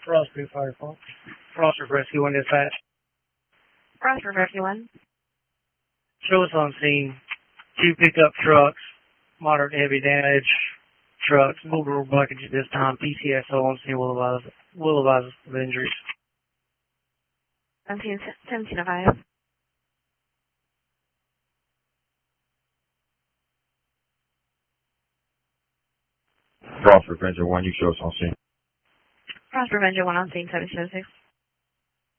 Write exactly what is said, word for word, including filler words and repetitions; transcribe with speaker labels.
Speaker 1: Frostproof Fire Department. Frostproof Rescue One Dispatch.
Speaker 2: Frostproof Rescue One.
Speaker 1: Show us on scene. Two pickup trucks, moderate heavy damage trucks, four-door buckets at this time. P C S O on scene will advise, will advise of injuries.
Speaker 2: seventeen, seventeen oh five.
Speaker 3: Frostproof Engine One, you show us on scene.
Speaker 2: Frostproof Engine One on scene, seventeen oh six.